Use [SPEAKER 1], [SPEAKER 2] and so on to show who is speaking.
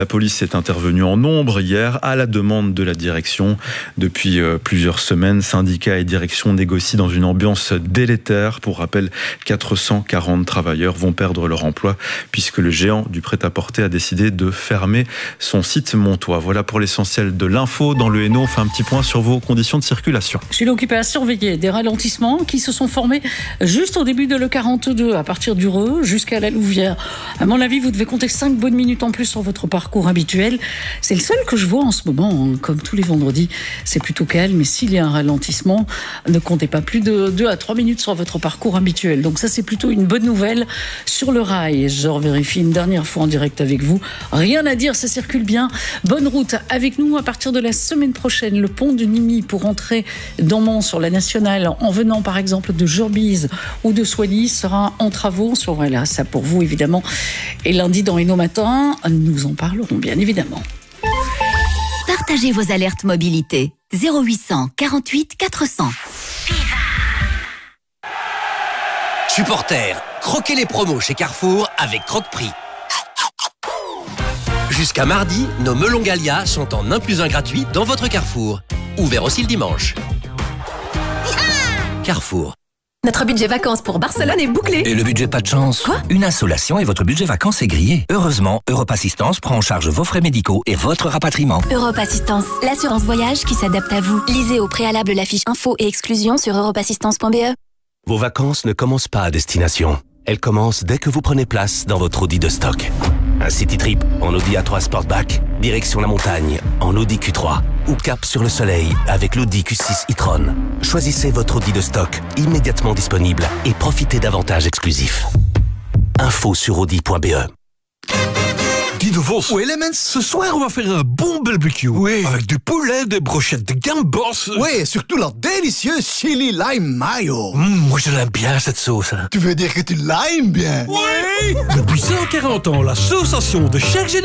[SPEAKER 1] La police est intervenue en nombre hier à la demande de la direction. Depuis plusieurs semaines, syndicats et direction négocient dans une ambiance délétère. Pour rappel, 440 travailleurs vont perdre leur emploi puisque le géant du prêt-à-porter a décidé de fermer son site montois. Voilà pour l'essentiel de l'info. Dans le Hainaut, on fait un petit point sur vos conditions de circulation.
[SPEAKER 2] Je suis occupé à surveiller des ralentissements qui se sont formés juste au début de l'E42, à partir du Reux jusqu'à la Louvière. À mon avis, vous devez compter 5 bonnes minutes en plus sur votre parcours habituel. C'est le seul que je vois en ce moment. Comme tous les vendredis, c'est plutôt calme. Mais s'il y a un ralentissement, ne comptez pas plus de 2 à 3 minutes sur votre parcours habituel. Donc ça, c'est plutôt une bonne nouvelle sur le rail. Je revérifie une dernière fois en direct avec vous. Rien à dire, ça circule bien. Bonne route avec nous à partir de la semaine prochaine. Le pont de Nimy pour entrer dans Mans sur la nationale en venant par exemple de Jurbise ou de Soigny sera en travaux. Voilà, ça pour vous évidemment. Et lundi dans Hainaut Matin, nous en parlerons bien évidemment.
[SPEAKER 3] Partagez vos alertes mobilité. 0800 48 400.
[SPEAKER 4] Supporters, croquez les promos chez Carrefour avec Croque-Prix. Jusqu'à mardi, nos melons Gallia sont en 1+1 gratuit dans votre Carrefour. Ouvert aussi le dimanche. Carrefour.
[SPEAKER 5] Notre budget vacances pour Barcelone est bouclé.
[SPEAKER 6] Et le budget pas de chance?
[SPEAKER 5] Quoi?
[SPEAKER 6] Une insolation et votre budget vacances est grillé. Heureusement, Europe Assistance prend en charge vos frais médicaux et votre rapatriement.
[SPEAKER 3] Europe Assistance, l'assurance voyage qui s'adapte à vous. Lisez au préalable la fiche info et exclusion sur europeassistance.be.
[SPEAKER 7] Vos vacances ne commencent pas à destination. Elles commencent dès que vous prenez place dans votre Audi de stock. Un city trip en Audi A3 Sportback, direction la montagne en Audi Q3 ou cap sur le soleil avec l'Audi Q6 e-tron. Choisissez votre Audi de stock immédiatement disponible et profitez d'avantages exclusifs. Info sur audi.be.
[SPEAKER 8] Guy de Vos.
[SPEAKER 9] Oui, les mens.
[SPEAKER 8] Ce soir, on va faire un bon barbecue.
[SPEAKER 9] Oui.
[SPEAKER 8] Avec du poulet, des brochettes de gambos.
[SPEAKER 9] Oui, et surtout la délicieuse chili lime mayo.
[SPEAKER 8] Moi, je l'aime bien, cette sauce.
[SPEAKER 9] Tu veux dire que tu l'aimes bien?
[SPEAKER 8] Oui. Depuis 140 ans, l'association de chaque